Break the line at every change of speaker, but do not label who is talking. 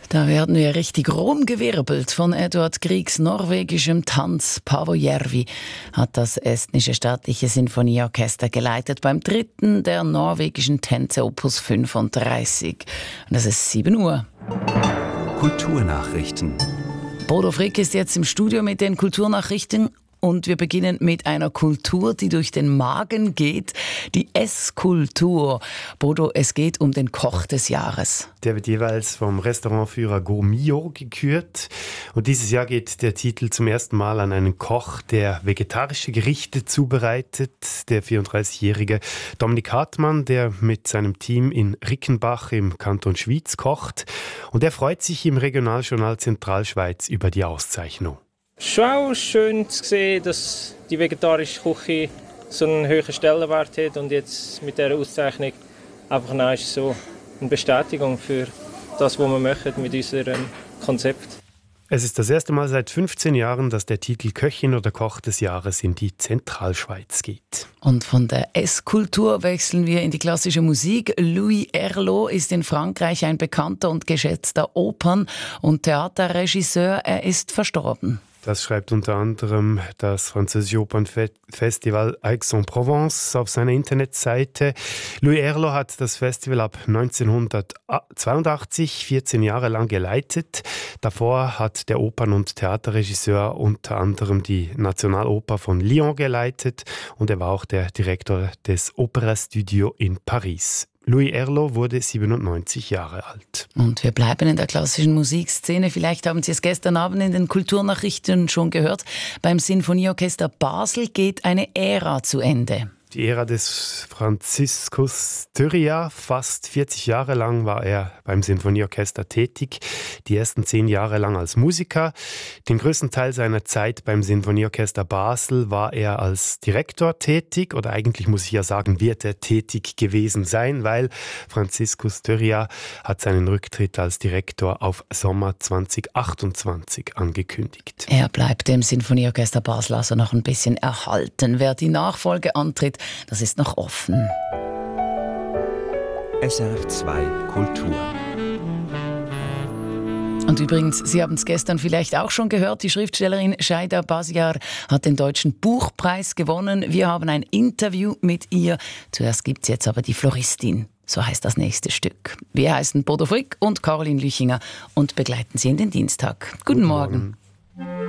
Da werden wir richtig rumgewirbelt von Edvard Griegs norwegischem Tanz. Paavo Järvi hat das estnische staatliche Sinfonieorchester geleitet beim dritten der norwegischen Tänze Opus 35. Und es ist 7 Uhr.
Kulturnachrichten.
Bodo Frick ist jetzt im Studio mit den Kulturnachrichten. Und wir beginnen mit einer Kultur, die durch den Magen geht, die Esskultur. Bodo, es geht um den Koch des Jahres.
Der wird jeweils vom Restaurantführer Gourmillot gekürt. Und dieses Jahr geht der Titel zum ersten Mal an einen Koch, der vegetarische Gerichte zubereitet. Der 34-jährige Dominik Hartmann, der mit seinem Team in Rickenbach im Kanton Schwyz kocht. Und er freut sich im Regionaljournal Zentralschweiz über die Auszeichnung.
Schon auch schön zu sehen, dass die vegetarische Küche so einen hohen Stellenwert hat und jetzt mit dieser Auszeichnung einfach noch ist so eine Bestätigung für das, was wir machen mit unserem Konzept.
Es ist das erste Mal seit 15 Jahren, dass der Titel Köchin oder Koch des Jahres in die Zentralschweiz geht.
Und von der Esskultur wechseln wir in die klassische Musik. Louis Herlot ist in Frankreich ein bekannter und geschätzter Opern- und Theaterregisseur. Er ist verstorben.
Das schreibt unter anderem das französische Opernfestival Aix-en-Provence auf seiner Internetseite. Louis Herlot hat das Festival ab 1982 14 Jahre lang geleitet. Davor hat der Opern- und Theaterregisseur unter anderem die Nationaloper von Lyon geleitet und er war auch der Direktor des Opéra Studio in Paris. Louis Herlot wurde 97 Jahre alt.
Und wir bleiben in der klassischen Musikszene. Vielleicht haben Sie es gestern Abend in den Kulturnachrichten schon gehört. Beim Sinfonieorchester Basel geht eine Ära zu Ende.
Die Ära des Franziskus Störia. Fast 40 Jahre lang war er beim Sinfonieorchester tätig. Die ersten 10 Jahre lang als Musiker. Den größten Teil seiner Zeit beim Sinfonieorchester Basel war er als Direktor tätig. Oder eigentlich muss ich ja sagen, wird er tätig gewesen sein, weil Franziskus Störia hat seinen Rücktritt als Direktor auf Sommer 2028 angekündigt.
Er bleibt dem Sinfonieorchester Basel also noch ein bisschen erhalten. Wer die Nachfolge antritt, das ist noch offen.
SRF 2 Kultur.
Und übrigens, Sie haben es gestern vielleicht auch schon gehört, die Schriftstellerin Shaida Basiar hat den Deutschen Buchpreis gewonnen. Wir haben ein Interview mit ihr. Zuerst gibt es jetzt aber die Floristin. So heißt das nächste Stück. Wir heißen Bodo Frick und Caroline Lüchinger und begleiten Sie in den Dienstag. Guten Morgen.